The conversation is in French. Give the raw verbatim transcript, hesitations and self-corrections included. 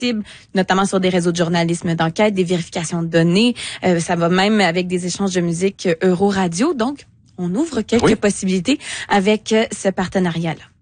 accessible, notamment sur des réseaux de journalisme d'enquête, des vérifications de données. Euh, ça va même avec des échanges de musique Euroradio. Donc, on ouvre quelques oui. possibilités avec ce partenariat-là.